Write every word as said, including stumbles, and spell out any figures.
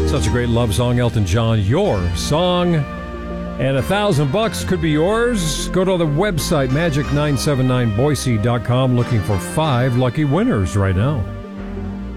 Such a great love song, Elton John, Your Song. And a thousand bucks could be yours. Go to the website, magic nine seven nine boise dot com, looking for five lucky winners right now.